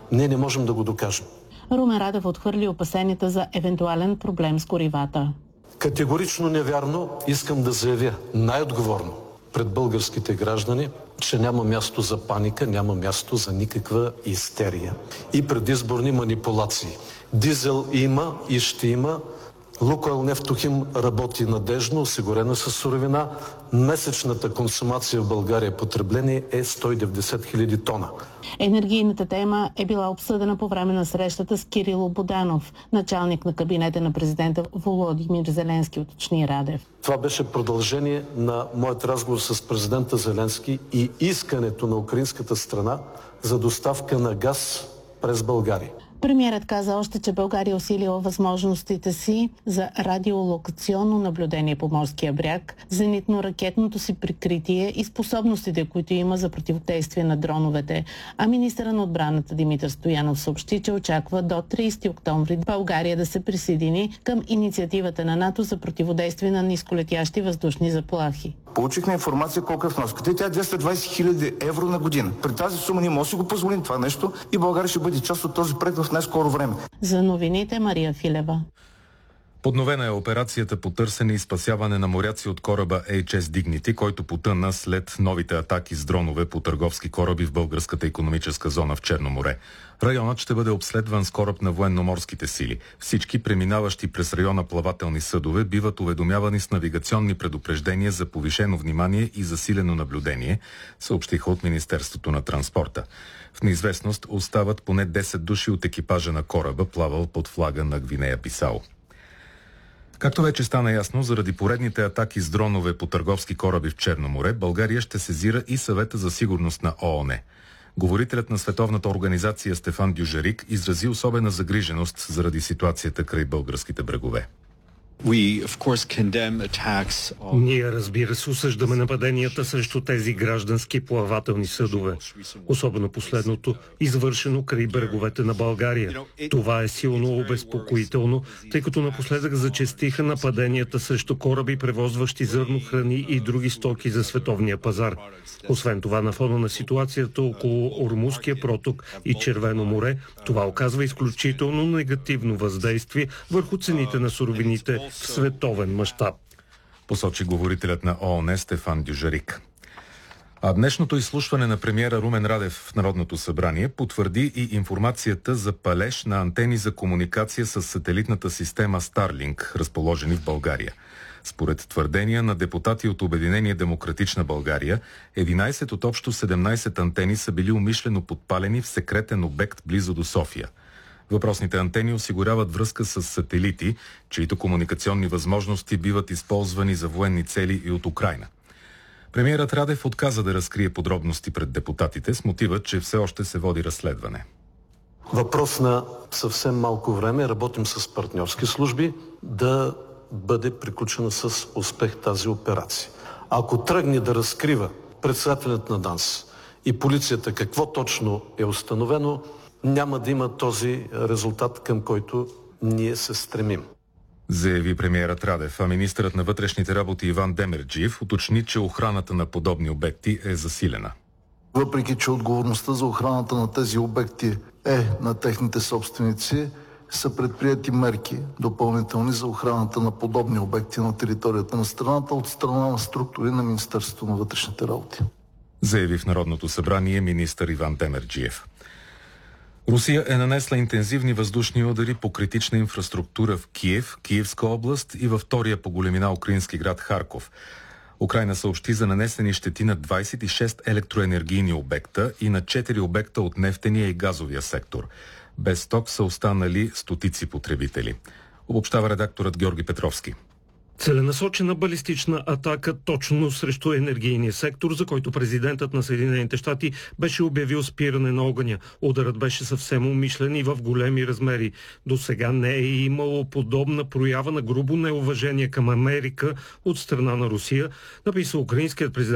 Ние не можем да го докажем. Румен Радев отхвърли опасенията за евентуален проблем с горивата. Категорично невярно, искам да заявя най-отговорно пред българските граждани, че няма място за паника, няма място за никаква истерия и предизборни манипулации. Дизел има и ще има. Лукойл Нефтохим работи надежно, осигурена със суровина. Месечната консумация в България потребление е 190 хиляди тона. Енергийната тема е била обсъдена по време на срещата с Кирило Буданов, началник на кабинета на президента Володимир Зеленски, уточни Радев. Това беше продължение на моят разговор с президента Зеленски и искането на украинската страна за доставка на газ през България. Премиерът каза още, че България усилила възможностите си за радиолокационно наблюдение по морския бряг, зенитно-ракетното си прикритие и способностите, които има за противодействие на дроновете. А министърът на отбраната Димитър Стоянов съобщи, че очаква до 30 октомври България да се присъедини към инициативата на НАТО за противодействие на нисколетящи въздушни заплахи. Получихме информация колко е вноската. Тя е 220 хиляди евро на година. При тази сума ние може да си го позволим това нещо и България ще бъде част от този проект в най-скоро време. За новините Мария Филева. Подновена е операцията по търсене и спасяване на моряци от кораба HS Dignity, който потъна след новите атаки с дронове по търговски кораби в българската икономическа зона в Черно море. Районът ще бъде обследван с кораб на военноморските сили. Всички преминаващи през района плавателни съдове биват уведомявани с навигационни предупреждения за повишено внимание и засилено наблюдение, съобщиха от Министерството на транспорта. В неизвестност остават поне 10 души от екипажа на кораба, плавал под флага на Гвинея Бисао. Както вече стана ясно, заради поредните атаки с дронове по търговски кораби в Черно море, България ще сезира и Съвета за сигурност на ООН. Говорителят на Световната организация Стефан Дюжарик изрази особена загриженост заради ситуацията край българските брегове. Ние, разбира се, осъждаме нападенията срещу тези граждански плавателни съдове. Особено последното, извършено край бреговете на България. Това е силно обезпокоително, тъй като напоследък зачестиха нападенията срещу кораби, превозващи зърно, храни и други стоки за световния пазар. Освен това, на фона на ситуацията около Ормузския проток и Червено море, това оказва изключително негативно въздействие върху цените на суровините в световен мащаб. Посочи говорителят на ООН Стефан Дюжарик. А днешното изслушване на премиера Румен Радев в Народното събрание потвърди и информацията за палеж на антени за комуникация с сателитната система Starlink, разположени в България. Според твърдения на депутати от Обединение Демократична България, 11 от общо 17 антени са били умишлено подпалени в секретен обект близо до София. Въпросните антени осигуряват връзка с сателити, чието комуникационни възможности биват използвани за военни цели и от Украйна. Премиерът Радев отказа да разкрие подробности пред депутатите с мотива, че все още се води разследване. Въпрос на съвсем малко време, работим с партньорски служби, да бъде приключена с успех тази операция. Ако тръгне да разкрива председателят на ДАНС и полицията какво точно е установено, няма да има този резултат, към който ние се стремим. Заяви премиерът Радев, а министърът на вътрешните работи Иван Демерджиев уточни, че охраната на подобни обекти е засилена. Въпреки че отговорността за охраната на тези обекти е на техните собственици, са предприети мерки допълнителни за охраната на подобни обекти на територията на страната от страна на структури на Министерството на вътрешните работи. Заяви в Народното събрание министър Иван Демерджиев. Русия е нанесла интензивни въздушни удари по критична инфраструктура в Киев, Киевска област и във втория по големина украински град Харков. Украйна съобщи за нанесени щети на 26 електроенергийни обекта и на 4 обекта от нефтения и газовия сектор. Без ток са останали стотици потребители. Обобщава редакторът Георги Петровски. Целенасочена балистична атака точно срещу енергийния сектор, за който президентът на Съединените щати беше обявил спиране на огъня. Ударът беше съвсем умишлен и в големи размери. До сега не е имало подобна проява на грубо неуважение към Америка от страна на Русия, написа украинският президент